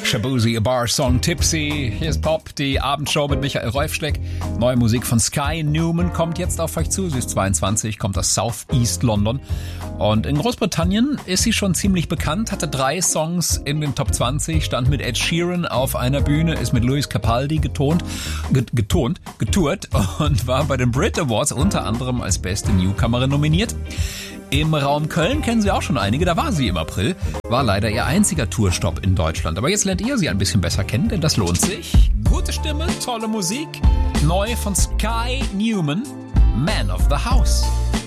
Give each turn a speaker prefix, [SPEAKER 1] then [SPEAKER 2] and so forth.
[SPEAKER 1] Shaboozey, A Bar Song, Tipsy. Hier ist Pop, die Abendshow mit Michael Reufschleck. Neue Musik von Sky Newman kommt jetzt auf euch zu. Sie ist 22, kommt aus South East London. Und in Großbritannien ist sie schon ziemlich bekannt, hatte 3 Songs in den Top 20, stand mit Ed Sheeran auf einer Bühne, ist mit Lewis Capaldi getourt und war bei den Brit Awards unter anderem als beste Newcomerin nominiert. Im Raum Köln kennen Sie auch schon einige, da war sie im April, war leider ihr einziger Tourstopp in Deutschland. Aber jetzt lernt ihr sie ein bisschen besser kennen, denn das lohnt sich. Gute Stimme, tolle Musik, neu von Sky Newman, Man of the House.